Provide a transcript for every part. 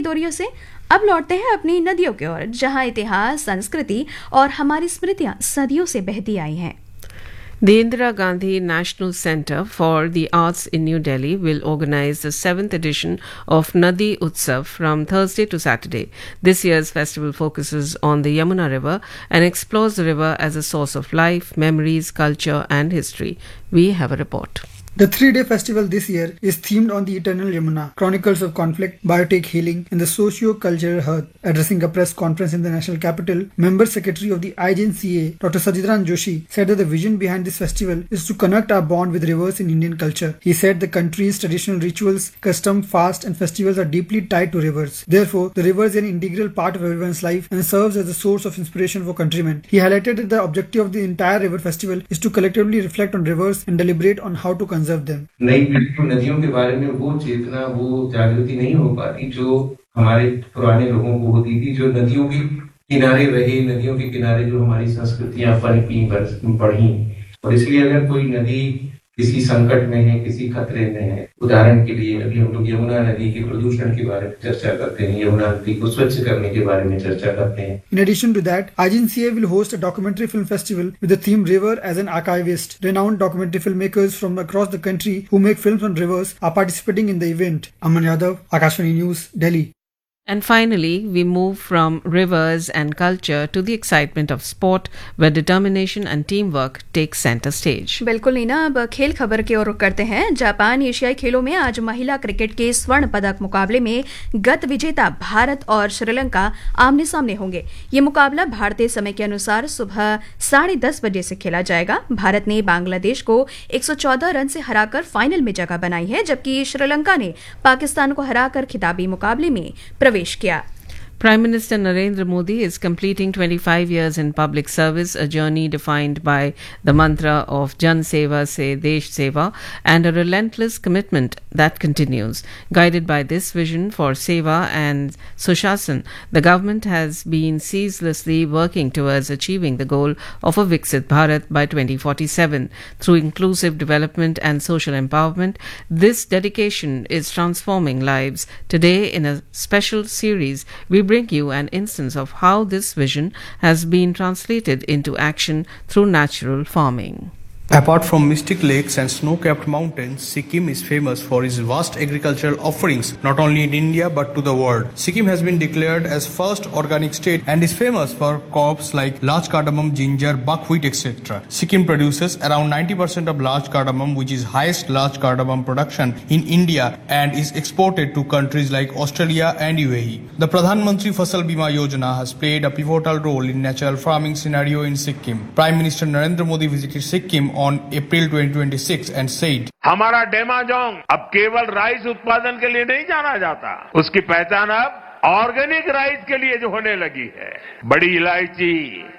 दूरियों से अब लौटते हैं अपनी नदियों की ओर, जहां इतिहास, संस्कृति और हमारी स्मृतियां सदियों से बहती आई हैं। The Indira Gandhi National Centre for the Arts in New Delhi will organize the 7th edition of Nadi Utsav from Thursday to Saturday. This year's festival focuses on the Yamuna River and explores the river as a source of life, memories, culture and history. We have a report. The 3-day festival this year is themed on the eternal Yamuna, chronicles of conflict, biotic healing, and the socio-cultural hearth. Addressing a press conference in the national capital, Member Secretary of the IJNCA, Dr. Sajidran Joshi, said that the vision behind this festival is to connect our bond with rivers in Indian culture. He said the country's traditional rituals, custom, fast, and festivals are deeply tied to rivers. Therefore, the river is an integral part of everyone's life and serves as a source of inspiration for countrymen. He highlighted that the objective of the entire river festival is to collectively reflect on rivers and deliberate on how to conserve them. नई पीढ़ी को नदियों के बारे में वो चेतना, वो जागृति नहीं हो पाती जो हमारे पुराने लोगों को होती थी, जो नदियों के किनारे रहे, नदियों के किनारे जो हमारी संस्कृतियां पनपी बढ़ी। और इसलिए अगर कोई नदी किसी संकट में है, किसी खतरे में है, उदाहरण के लिए अभी हम लोग यमुना नदी के प्रदूषण के बारे में चर्चा करते हैं, यमुना नदी को स्वच्छ करने के बारे में चर्चा करते हैं। In addition to that, IJNCA will host a documentary film festival with the theme River as an Archivist. Renowned documentary filmmakers from across the country who make films on rivers are participating in the event. Aman Yadav, Akashvani News, Delhi. And finally, we move from rivers and culture to the excitement of sport, where determination and teamwork take center stage. बिल्कुल नीना, अब खेल खबर की ओर रुख करते हैं। Japan एशियाई खेलों में आज महिला क्रिकेट के स्वर्ण पदक मुकाबले में गत विजेता भारत और श्रीलंका आमने सामने होंगे। ये मुकाबला भारतीय समय के अनुसार सुबह 10:30 बजे से खेला जाएगा। भारत ने बांग्लादेश को 114 रन से हराकर फाइनल में जगह बनाई है, जबकि श्रीलंका ने पाकिस्तान को हराकर खिताबी मुकाबले में प्रवेश किया। Prime Minister Narendra Modi is completing 25 years in public service, a journey defined by the mantra of Jan Seva Se Desh Seva and a relentless commitment that continues. Guided by this vision for Seva and Sushasan, the government has been ceaselessly working towards achieving the goal of a Viksit Bharat by 2047. Through inclusive development and social empowerment, this dedication is transforming lives. Today, in a special series, we bring you an instance of how this vision has been translated into action through natural farming. Apart from mystic lakes and snow-capped mountains, Sikkim is famous for its vast agricultural offerings, not only in India but to the world. Sikkim has been declared as first organic state and is famous for crops like large cardamom, ginger, buckwheat, etc. Sikkim produces around 90% of large cardamom, which is highest large cardamom production in India, and is exported to countries like Australia and UAE. The Pradhan Mantri Fasal Bima Yojana has played a pivotal role in natural farming scenario in Sikkim. Prime Minister Narendra Modi visited Sikkim on April 2026 and said, हमारा डेमाजोंग अब केवल rice उत्पादन के लिए नहीं जाना जाता, उसकी पहचान अब ऑर्गेनिक राइस के लिए जो होने लगी है। बड़ी इलायची,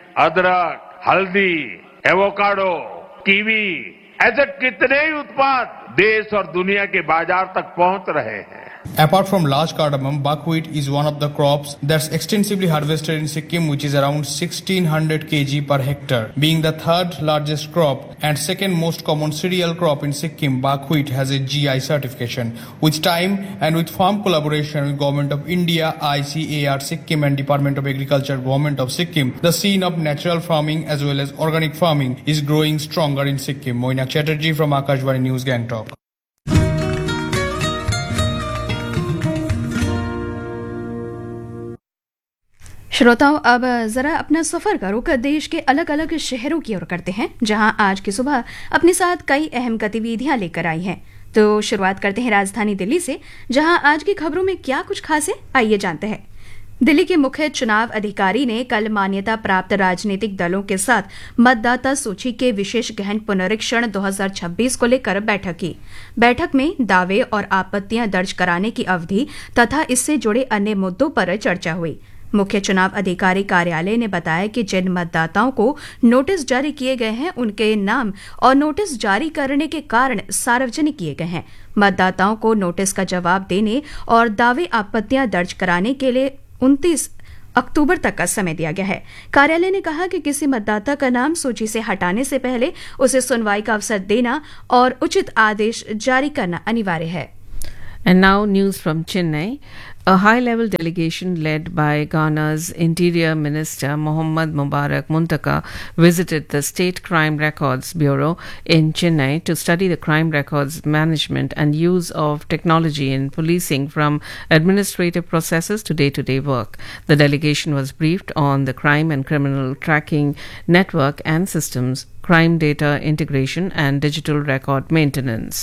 अदरक, हल्दी, एवोकाडो, कीवी, ऐसे कितने ही उत्पाद देश और दुनिया के बाजार तक पहुंच रहे हैं। Apart from large cardamom, buckwheat is one of the crops that's extensively harvested in Sikkim, which is around 1600 kg per hectare. Being the third largest crop and second most common cereal crop in Sikkim, buckwheat has a GI certification. With time and with farm collaboration with Government of India, ICAR Sikkim and Department of Agriculture, Government of Sikkim, the scene of natural farming as well as organic farming is growing stronger in Sikkim. Moinak Chatterjee from Akashvani News, Gangtok. श्रोताओं, अब जरा अपना सफर का रुख देश के अलग अलग शहरों की ओर करते हैं, जहां आज की सुबह अपने साथ कई अहम गतिविधियां लेकर आई हैं। तो शुरुआत करते हैं राजधानी दिल्ली से, जहां आज की खबरों में क्या कुछ खास है, आइए जानते हैं। दिल्ली के मुख्य चुनाव अधिकारी ने कल मान्यता प्राप्त राजनीतिक दलों के साथ मतदाता सूची के विशेष गहन पुनरीक्षण 2026 को लेकर बैठक की। बैठक में दावे और आपत्तियां दर्ज कराने की अवधि तथा इससे जुड़े अन्य मुद्दों पर चर्चा हुई। मुख्य चुनाव अधिकारी कार्यालय ने बताया कि जिन मतदाताओं को नोटिस जारी किए गए हैं, उनके नाम और नोटिस जारी करने के कारण सार्वजनिक किए गए हैं। मतदाताओं को नोटिस का जवाब देने और दावे आपत्तियां दर्ज कराने के लिए 29 अक्टूबर तक का समय दिया गया है। कार्यालय ने कहा कि किसी मतदाता का नाम सूची से हटाने से पहले उसे सुनवाई का अवसर देना और उचित आदेश जारी करना अनिवार्य है। And now news from Chennai. A high-level delegation led by Ghana's Interior Minister Mohamed Mubarak Muntaka visited the State Crime Records Bureau in Chennai to study the crime records management and use of technology in policing from administrative processes to day-to-day work. The delegation was briefed on the crime and criminal tracking network and systems, crime data integration and digital record maintenance.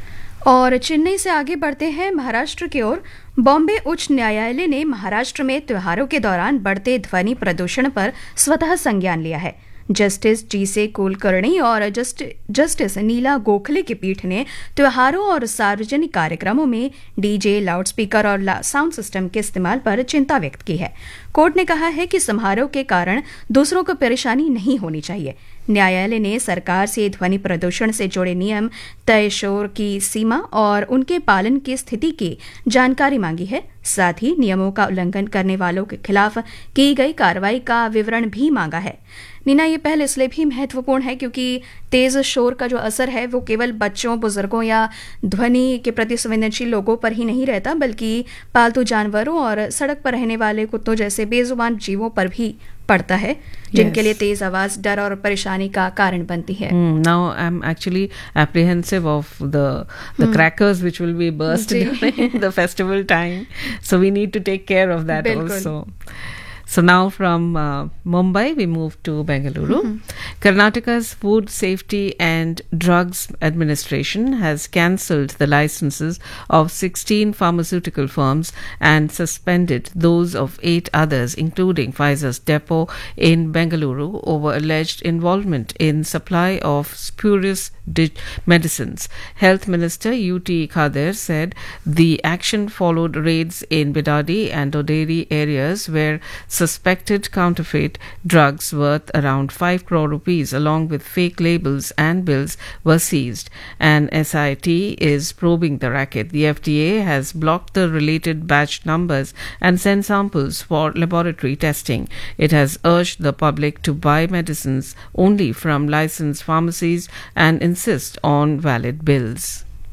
और चेन्नई से आगे बढ़ते हैं महाराष्ट्र की ओर। बॉम्बे उच्च न्यायालय ने महाराष्ट्र में त्योहारों के दौरान बढ़ते ध्वनि प्रदूषण पर स्वतः संज्ञान लिया है। जस्टिस जीसे कुलकर्णी और जस्टिस नीला गोखले की पीठ ने त्योहारों और सार्वजनिक कार्यक्रमों में डीजे, लाउडस्पीकर और साउंड सिस्टम के इस्तेमाल पर चिंता व्यक्त की है। कोर्ट ने कहा है कि समारोह के कारण दूसरों को परेशानी नहीं होनी चाहिए। न्यायालय ने सरकार से ध्वनि प्रदूषण से जुड़े नियम, तय शोर की सीमा और उनके पालन की स्थिति की जानकारी मांगी है। साथ ही नियमों का उल्लंघन करने वालों के खिलाफ की गई कार्रवाई का विवरण भी मांगा है। नीना, ये पहल इसलिए भी महत्वपूर्ण है क्योंकि तेज शोर का जो असर है वो केवल बच्चों, बुजुर्गों या ध्वनि के प्रति संवेदनशील लोगों पर ही नहीं रहता, बल्कि पालतू जानवरों और सड़क पर रहने वाले कुत्तों जैसे बेजुबान जीवों पर भी पड़ता है, जिनके लिए तेज आवाज डर और परेशानी का कारण बनती है। Now I'm actually apprehensive of the crackers which will be burst during the festival time, so we need to take care of that also. So now from Mumbai we move to Bengaluru. Karnataka's Food Safety and Drugs Administration has cancelled the licenses of 16 pharmaceutical firms and suspended those of 8 others, including Pfizer's depot in Bengaluru, over alleged involvement in supply of spurious medicines. Health Minister U.T. Khader said the action followed raids in Bidadi and Doderi areas where suspected counterfeit drugs worth around 5 crore rupees along with fake labels and bills were seized. An SIT is probing the racket. The FDA has blocked the related batch numbers and sent samples for laboratory testing. It has urged the public to buy medicines only from licensed pharmacies and insist on valid bills.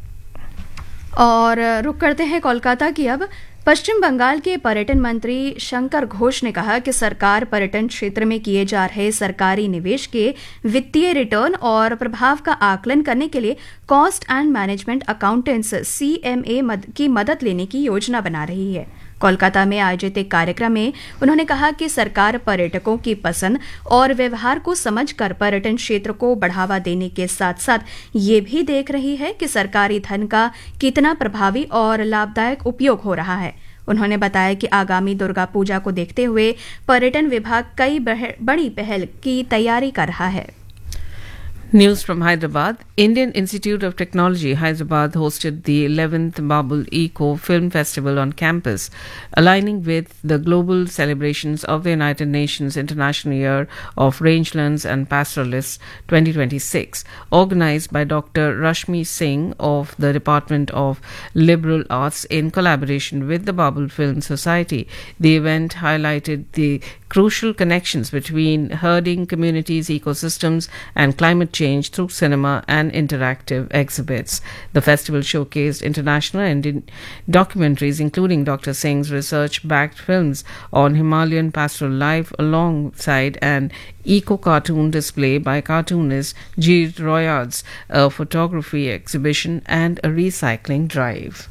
और रुक करते हैं कोलकाता की अब। पश्चिम बंगाल के पर्यटन मंत्री शंकर घोष ने कहा कि सरकार पर्यटन क्षेत्र में किए जा रहे सरकारी निवेश के वित्तीय रिटर्न और प्रभाव का आकलन करने के लिए cost and management accountants CMA की मदद लेने की योजना बना रही है। कोलकाता में आयोजित एक कार्यक्रम में उन्होंने कहा कि सरकार पर्यटकों की पसंद और व्यवहार को समझकर पर्यटन क्षेत्र को बढ़ावा देने के साथ साथ ये भी देख रही है कि सरकारी धन का कितना प्रभावी और लाभदायक उपयोग हो रहा है। उन्होंने बताया कि आगामी दुर्गा पूजा को देखते हुए पर्यटन विभाग कई बड़ी पहल की तैयारी कर रहा है। News from Hyderabad. Indian Institute of Technology, Hyderabad, hosted the 11th Babul Eco Film Festival on campus, aligning with the global celebrations of the United Nations International Year of Rangelands and Pastoralists 2026. Organized by Dr. Rashmi Singh of the Department of Liberal Arts in collaboration with the Babul Film Society, the event highlighted the crucial connections between herding communities, ecosystems, and climate change through cinema and interactive exhibits. The festival showcased international and documentaries, including Dr. Singh's research-backed films on Himalayan pastoral life, alongside an eco-cartoon display by cartoonist Jeet Royards, a photography exhibition, and a recycling drive.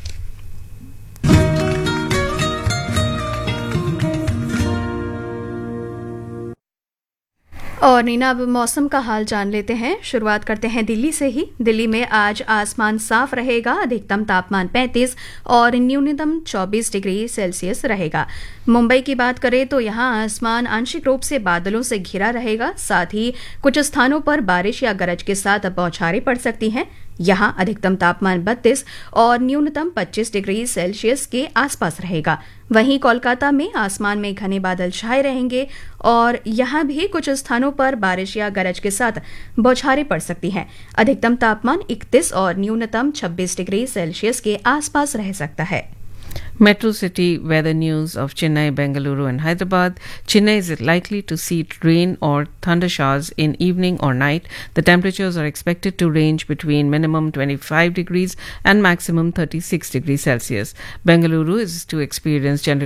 और नीना, अब मौसम का हाल जान लेते हैं। शुरुआत करते हैं दिल्ली से ही। दिल्ली में आज आसमान साफ रहेगा, अधिकतम तापमान 35 और न्यूनतम 24 डिग्री सेल्सियस रहेगा। मुंबई की बात करें तो यहां आसमान आंशिक रूप से बादलों से घिरा रहेगा, साथ ही कुछ स्थानों पर बारिश या गरज के साथ बौछारें पड़ सकती हैं। यहां अधिकतम तापमान 32 और न्यूनतम 25 डिग्री सेल्सियस के आसपास रहेगा। वहीं कोलकाता में आसमान में घने बादल छाए रहेंगे और यहां भी कुछ स्थानों पर बारिश या गरज के साथ बौछारें पड़ सकती हैं। अधिकतम तापमान 31 और न्यूनतम 26 डिग्री सेल्सियस के आसपास रह सकता है। Metro City weather news of Chennai, Bengaluru and Hyderabad. Chennai is likely to see rain or thunder showers in evening or night. The temperatures are expected to range between minimum 25 degrees and maximum 36 degrees Celsius. Bengaluru is to experience generally